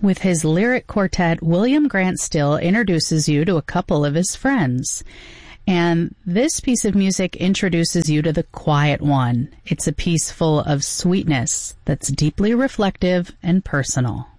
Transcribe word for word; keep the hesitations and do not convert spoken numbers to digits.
With his lyric quartet, William Grant Still introduces you to a couple of his friends. And this piece of music introduces you to the quiet one. It's a piece full of sweetness that's deeply reflective and personal.